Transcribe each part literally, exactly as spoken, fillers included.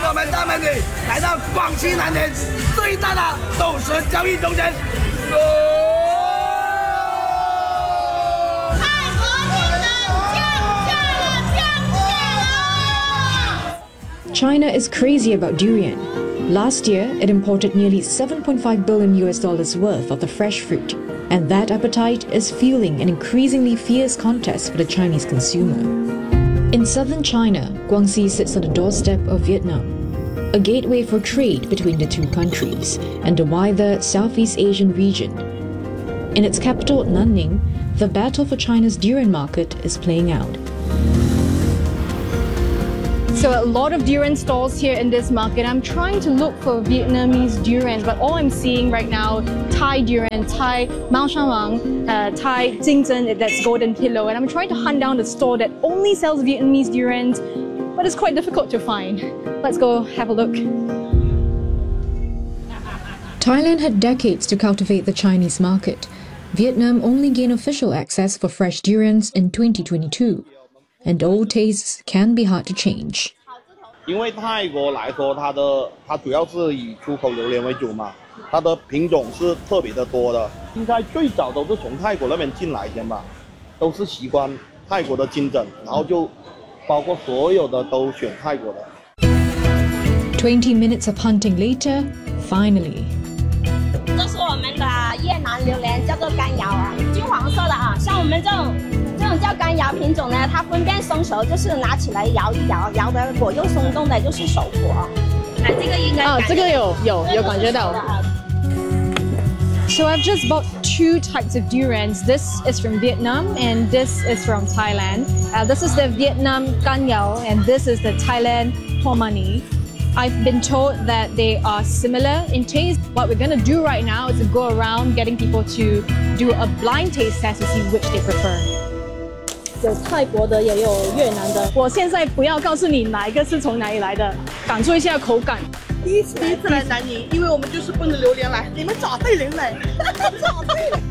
我们大美女来到广西南田最大的豆豉交易中心。 泰国女人降价了，降价了 China is crazy about durian. Last year, it imported nearly seven point five billion U S dollars worth of the fresh fruit, and that appetite is fueling an increasingly fierce contest for the Chinese consumer. In southern China, Guangxi sits on the doorstep of Vietnam, a gateway for trade between the two countries and the wider Southeast Asian region. In its capital, Nanning, the battle for China's durian market is playing out. So a lot of durian stalls here in this market. I'm trying to look for Vietnamese durian, but all I'm seeing right now, Thai durian, Thai Mao Shan Wang, uh, Thai Jingzhen, that's Golden Pillow, and I'm trying to hunt down the store that only sells Vietnamese durians, but it's quite difficult to find. Let's go have a look. Thailand had decades to cultivate the Chinese market. Vietnam only gained official access for fresh durians in twenty twenty-two. And old tastes can be hard to change. 因为泰国来说，它的它主要是以出口榴莲为主嘛，它的品种是特别的多的。应该最早都是从泰国那边进来先吧，都是习惯泰国的金枕，然后就包括所有的都选泰国的。 Twenty minutes of hunting later, finally. 这是我们的越南榴莲，叫做干瑶啊，金黄色的啊，像我们这种。 这种叫干瑶品种呢，它分辨生熟，就是拿起来摇一摇，摇的果又松动的，就是熟果。那这个应该啊，这个有有有感觉到。So I've just bought two types of durians. This is from Vietnam and this is from Thailand. Uh, this is the Vietnam Can Yao and this is the Thailand Hoa Mani. I've been told that they are similar in taste. What we're going to do right now is to go around getting people to do a blind taste test to see which they prefer. 有泰国的，也有越南的。我现在不要告诉你哪一个是从哪里来的，感受一下口感。 第一次第一次来南宁，因为我们就是奔着榴莲来，你们找对人了，找对了。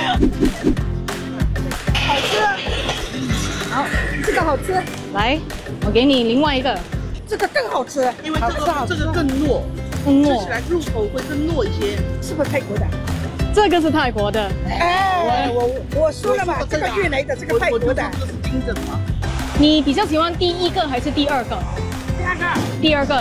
好吃， 好，这个好吃。来，我给你另外一个， 这个更好吃，因为这个这个更糯， 更糯， 吃起来入口会更糯一些。是不是泰国的？ 这个是泰国的， 哎，我我说了嘛，这个越南的，这个泰国的，这是金枕嘛。 你比较喜欢第一个还是第二个？ 第二个。 第二个。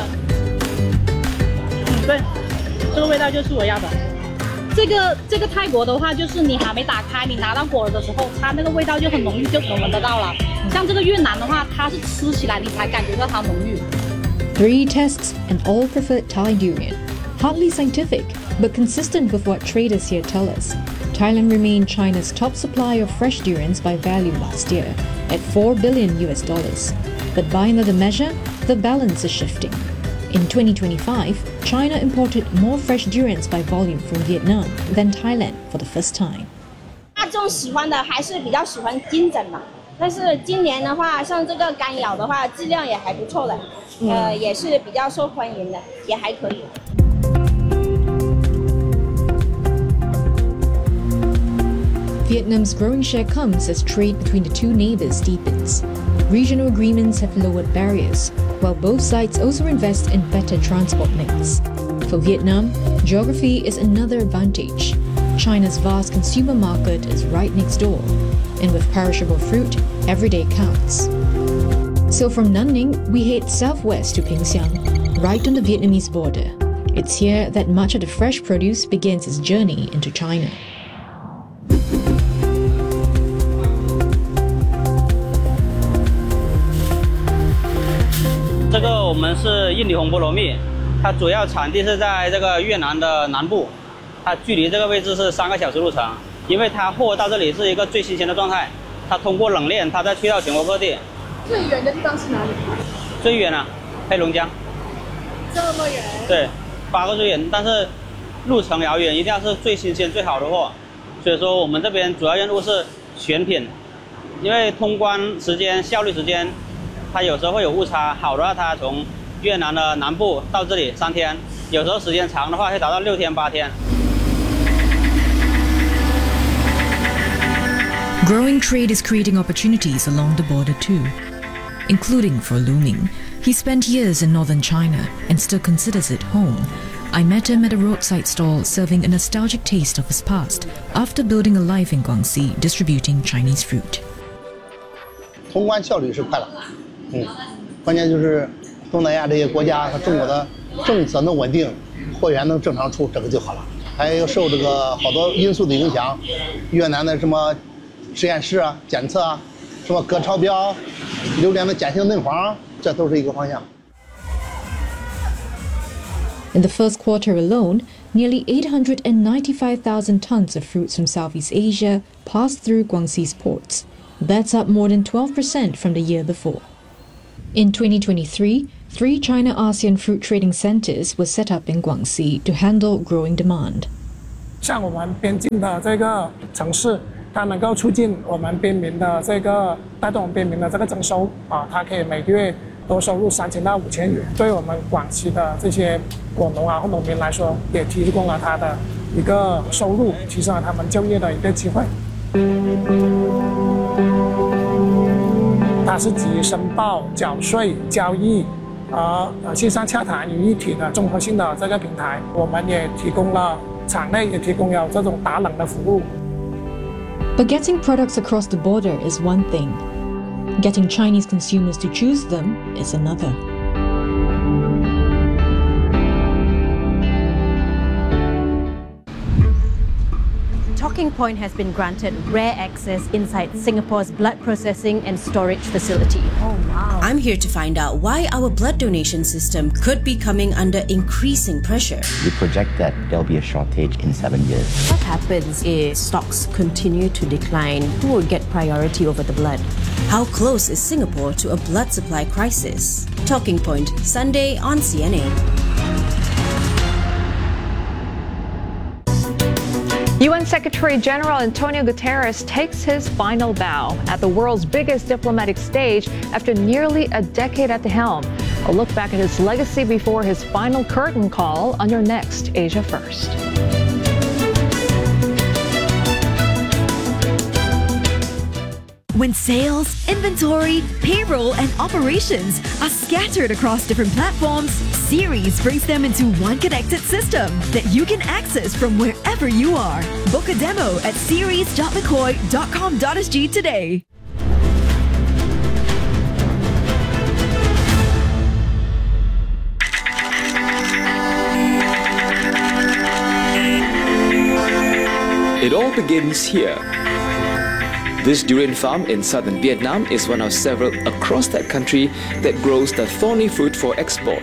嗯，对，这个味道就是我要的。这个这个泰国的话，就是你还没打开，你拿到果的时候，它那个味道就很浓郁，就能闻得到了。像这个越南的话，它是吃起来你才感觉到它浓郁。 Three tests and all preferred Thai durian. Hardly scientific, but consistent with what traders here tell us. Thailand remained China's top supplier of fresh durians by value last year, at four billion U S dollars. But by another measure, the balance is shifting. In twenty twenty-five, China imported more fresh durians by volume from Vietnam than Thailand for the first time. 大众喜欢的还是比较喜欢金枕嘛，但是今年的话，像这个干瑶的话，质量也还不错的，呃，也是比较受欢迎的，也还可以。 Vietnam's growing share comes as trade between the two neighbors deepens. Regional agreements have lowered barriers, while both sides also invest in better transport links. For Vietnam, geography is another advantage. China's vast consumer market is right next door, and with perishable fruit, every day counts. So from Nanning, we head southwest to Pinh Siang, right on the Vietnamese border. It's here that much of the fresh produce begins its journey into China. 这个我们是印尼红菠萝蜜，它主要产地是在这个越南的南部，它距离这个位置是三个小时路程。因为它货到这里是一个最新鲜的状态，它通过冷链，它再去到全国各地。 最远的地方是哪里？ 最远啊，黑龙江。 这么远？ 对，八个最远，但是路程遥远，一定要是最新鲜、最好的货。所以说我们这边主要任务是选品，因为通关时间、效率时间。 它有时候会有误差，好的话它从越南的南部到这里三天，有时候时间长的话会达到六天八天。 Growing trade is creating opportunities along the border too, including for looming. He spent years in northern China and still considers it home. I met him at a roadside stall serving a nostalgic taste of his past after building a life in Guangxi distributing Chinese fruit. 通关效率是快了，嗯，关键就是东南亚这些国家和中国的政策能稳定，货源能正常出，这个就好了。还有受这个好多因素的影响，越南的什么实验室啊、检测啊，什么隔超标、榴莲的碱性嫩黄，这都是一个方向。 In the first quarter alone, nearly eight hundred ninety-five thousand tons of fruits from Southeast Asia passed through Guangxi's ports. That's up more than twelve percent from the year before. In twenty twenty-three, three China-ASEAN fruit trading centers were set up in Guangxi to handle growing demand. 像我们边境的这个城市，它能够促进我们边民的这个带动我们边民的这个增收啊，它可以每个月多收入三千到五千元，对我们广西的这些果农啊或农民来说，也提供了他的一个收入，提升了他们就业的一个机会。它是集申报、缴税、交易和呃线上洽谈于一体的综合性的这个平台。我们也提供了场内也提供了这种打冷的服务。 But getting products across the border is one thing. Getting Chinese consumers to choose them is another. Talking Point has been granted rare access inside Singapore's blood processing and storage facility. Oh, wow. I'm here to find out why our blood donation system could be coming under increasing pressure. We project that there'll be a shortage in seven years. What happens if stocks continue to decline? Who will get priority over the blood? How close is Singapore to a blood supply crisis? Talking Point, Sunday on C N A. U N Secretary-General Antonio Guterres takes his final bow at the world's biggest diplomatic stage after nearly a decade at the helm. A look back at his legacy before his final curtain call on your next Asia First. When sales, inventory, payroll, and operations are scattered across different platforms, Ceres brings them into one connected system that you can access from wherever you are. Book a demo at ceres dot mccoy dot com dot s g today. It all begins here. This durian farm in southern Vietnam is one of several across that country that grows the thorny fruit for export.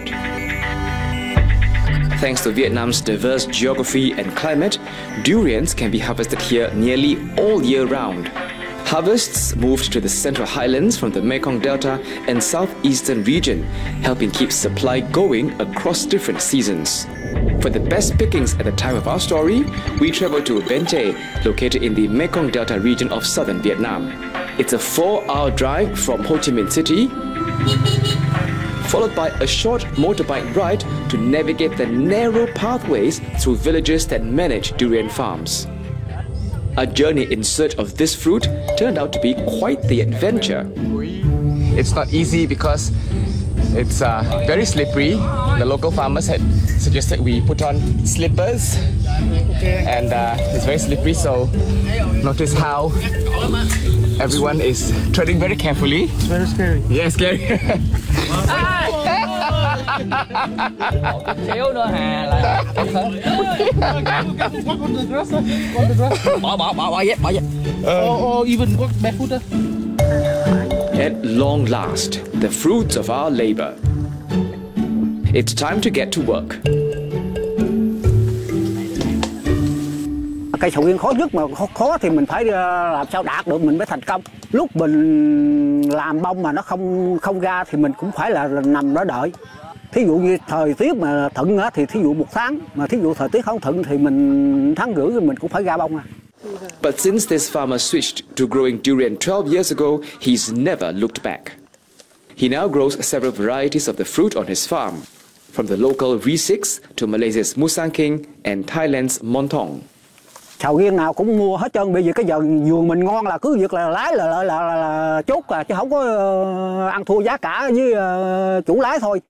Thanks to Vietnam's diverse geography and climate, durians can be harvested here nearly all year round. Harvests moved to the Central Highlands from the Mekong Delta and southeastern region, helping keep supply going across different seasons. For the best pickings at the time of our story, we traveled to Bến Tre, located in the Mekong Delta region of southern Vietnam. It's a four-hour drive from Ho Chi Minh City, followed by a short motorbike ride to navigate the narrow pathways through villages that manage durian farms. A journey in search of this fruit turned out to be quite the adventure. It's not easy because it's uh, very slippery. The local farmers had suggested we put on slippers, and uh, it's very slippery, so notice how everyone is treading very carefully. It's very scary. Yeah, scary. Or even walk barefoot. At long last, the fruits of our labor. It's time to get to work. Cây sầu riêng khó nhất mà khó thì mình phải làm sao đạt được mình mới thành công. Lúc mình làm bông mà nó không không ra thì mình cũng phải là nằm đó đợi. Thí dụ như thời tiết mà thuận á thì thí dụ một tháng, mà thí dụ thời tiết không thuận thì mình tháng rưỡi rồi mình cũng phải ra bông à. But since this farmer switched to growing durian twelve years ago, he's never looked back. He now grows several varieties of the fruit on his farm, from the local V six to Malaysia's Musang King and Thailand's Montong. Sầu riêng nào cũng mua hết trơn, bây giờ cái giờ vườn mình ngon là cứ việc là lái là là, là, là, là chốt à, chứ không có uh, ăn thua giá cả với uh, chủ lái thôi.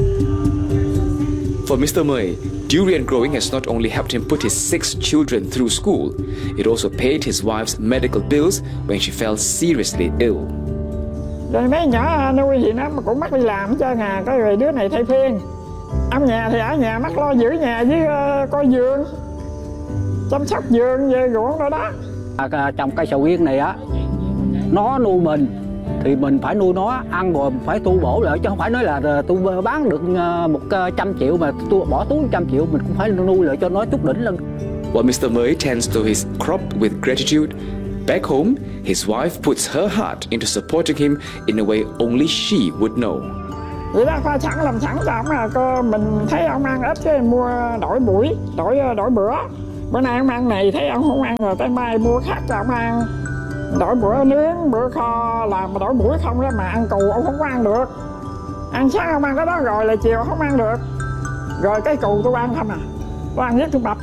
For Mister Mui, durian growing has not only helped him put his six children through school, it also paid his wife's medical bills when she fell seriously ill. Rồi mấy nhỏ nuôi gì nó mà cũng mắc đi làm hết trơn à, cái rồi đứa này thay phiên. Ông nhà thì ở nhà mắc lo giữ nhà với uh, coi vườn, chăm sóc vườn về ruộng đó đó. À, trồng cây sầu riêng này á, nó nuôi mình thì mình phải nuôi nó, ăn rồi phải tu bổ lại, chứ không phải nói là tôi bán được một trăm triệu mà tôi bỏ túi trăm triệu, mình cũng phải nuôi lại cho nó chút đỉnh lên. While Mister Mui tends to his crop with gratitude, back home, his wife puts her heart into supporting him in a way only she would know. Vậy đó, pha sẵn làm sẵn cho ông là cô, mình thấy ông ăn ít thì mua đổi buổi, đổi đổi bữa. Bữa nay ông ăn này thấy ông không ăn rồi tới mai mua khác cho ông ăn. Đổi bữa nướng, bữa kho, làm mà đổi buổi không đó mà ăn cù ông không có ăn được. Ăn sáng ông ăn cái đó rồi là chiều không ăn được. Rồi cái cù tôi ăn không à, tôi ăn nhất tôi mập.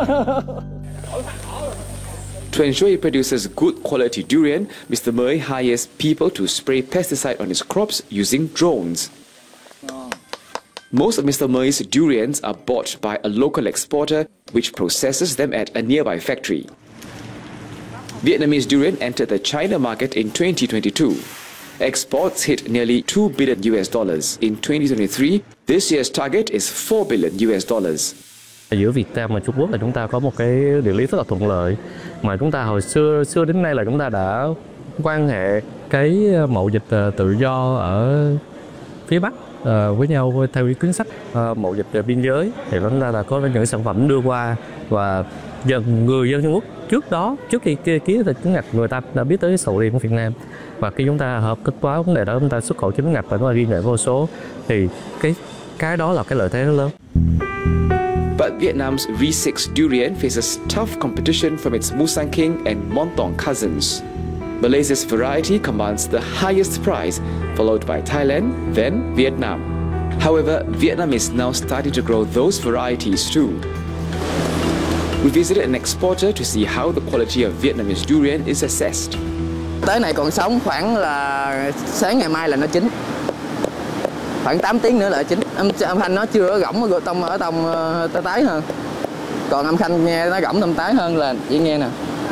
To ensure he produces good quality durian, Mister Mui hires people to spray pesticide on his crops using drones. Most of Mister Mui's durians are bought by a local exporter, which processes them at a nearby factory. Vietnamese durian entered the China market in twenty twenty-two. Exports hit nearly two billion U S dollars. In twenty twenty-three, this year's target is four billion U S dollars. Giữa Việt Nam và Trung Quốc là chúng ta có một cái địa lý rất là thuận lợi, mà chúng ta hồi xưa xưa đến nay là chúng ta đã quan hệ cái mậu dịch tự do ở phía Bắc với nhau theo cái chính sách mậu dịch biên giới, thì chúng ta là có những sản phẩm đưa qua, và dần người dân Trung Quốc trước đó, trước khi ký ký chính ngạch, người ta đã biết tới sầu riêng của Việt Nam, và khi chúng ta hợp thức hóa vấn đề đó, chúng ta xuất khẩu chính ngạch và chúng ta ghi nhận vô số, thì cái cái đó là cái lợi thế rất lớn. But Vietnam's V six durian faces tough competition from its Musang King and Montong cousins. Malaysia's variety commands the highest price, followed by Thailand, then Vietnam. However, Vietnam is now starting to grow those varieties too. We visited an exporter to see how the quality of Vietnamese durian is assessed. Tới này còn sống khoảng là sáng ngày mai là nó chín. Khoảng tám tiếng nữa là chín. Âm, âm thanh nó chưa gỗng ở tông ở tông uh, tái hơn. Còn âm thanh nghe nó gỗng tông tái hơn là chỉ nghe nè.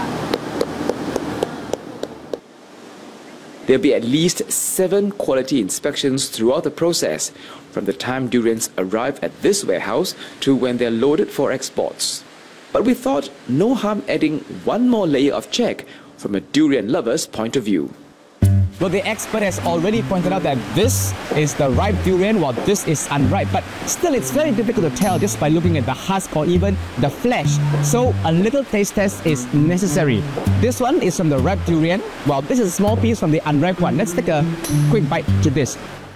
There'll be at least seven quality inspections throughout the process, from the time durians arrive at this warehouse to when they're loaded for exports. But we thought no harm adding one more layer of check from a durian lover's point of view. Well, the expert has already pointed out that this is the ripe durian while this is unripe, but still it's very difficult to tell just by looking at the husk or even the flesh. So a little taste test is necessary. This one is from the ripe durian, while this is a small piece from the unripe one. Let's take a quick bite to this.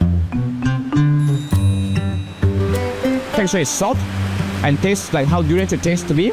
Texture is soft and tastes like how durian should taste to be.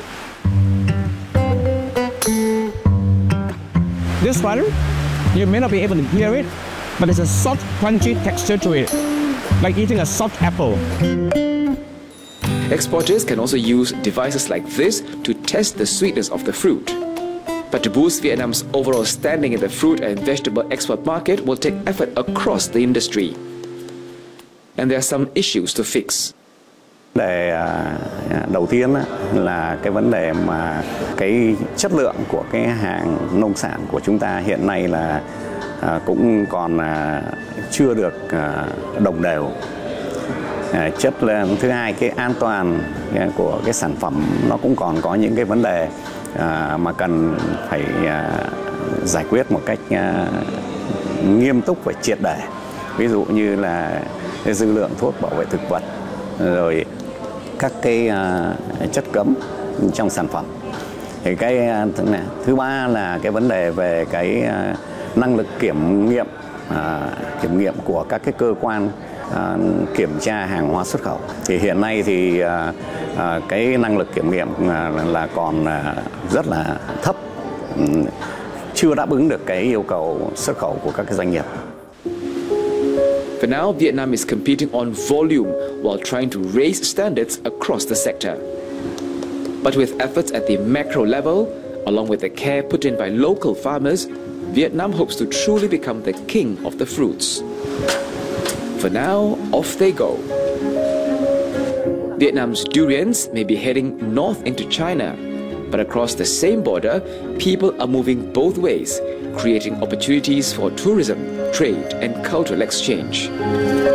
This one, you may not be able to hear it, but there's a soft, crunchy texture to it, like eating a soft apple. Exporters can also use devices like this to test the sweetness of the fruit. But to boost Vietnam's overall standing in the fruit and vegetable export market will take effort across the industry. And there are some issues to fix. Vấn đề đầu tiên là cái vấn đề mà cái chất lượng của cái hàng nông sản của chúng ta hiện nay là cũng còn chưa được đồng đều. Chất lượng thứ hai, cái an toàn của cái sản phẩm nó cũng còn có những cái vấn đề mà cần phải giải quyết một cách nghiêm túc và triệt để. Ví dụ như là cái dư lượng thuốc bảo vệ thực vật, rồi các cái uh, chất cấm trong sản phẩm. Thì cái uh, thứ ba là cái vấn đề về cái uh, năng lực kiểm nghiệm uh, kiểm nghiệm của các cái cơ quan uh, kiểm tra hàng hóa xuất khẩu. Thì hiện nay thì uh, uh, cái năng lực kiểm nghiệm uh, là còn uh, rất là thấp, um, chưa đáp ứng được cái yêu cầu xuất khẩu của các cái doanh nghiệp. For now, Vietnam is competing on volume while trying to raise standards across the sector. But with efforts at the macro level, along with the care put in by local farmers, Vietnam hopes to truly become the king of the fruits. For now, off they go. Vietnam's durians may be heading north into China, but across the same border, people are moving both ways, creating opportunities for tourism, trade, and cultural exchange.